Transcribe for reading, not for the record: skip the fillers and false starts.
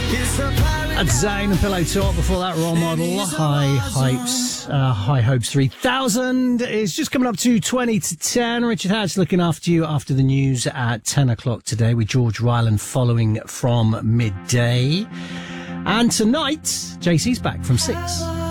That's Zayn and Pillow Talk. Before that, Role Model, High Hopes 3000 is just coming up to 20 to 10. Richard Hatch looking after you after the news at 10 o'clock today with George Ryland following from midday. And tonight, JC's back from 6.